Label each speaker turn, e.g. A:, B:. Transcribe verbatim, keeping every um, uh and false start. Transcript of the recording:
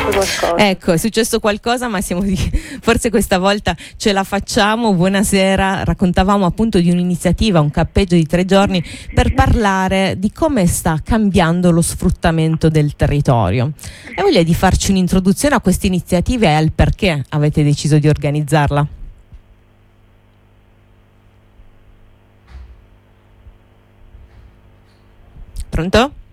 A: successo qualcosa.
B: Ecco, è successo qualcosa, ma siamo di... forse questa volta ce la facciamo. Buonasera, raccontavamo appunto di un'iniziativa, un campeggio di tre giorni per parlare di come sta cambiando lo sfruttamento del territorio. E voglia di farci un'introduzione a questa iniziativa e al perché avete deciso di organizzarla? Pronto?